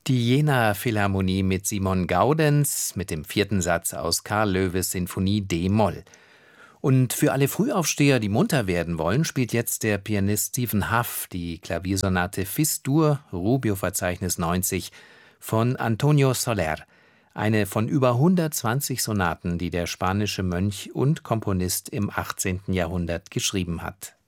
Die Jenaer Philharmonie mit Simon Gaudenz mit dem vierten Satz aus Karl Loewes Sinfonie d-Moll. Und für alle Frühaufsteher, die munter werden wollen, spielt jetzt der Pianist Stephen Hough die Klaviersonate Fis-Dur, Rubio-Verzeichnis 90 von Antonio Soler, eine von über 120 Sonaten, die der spanische Mönch und Komponist im 18. Jahrhundert geschrieben hat.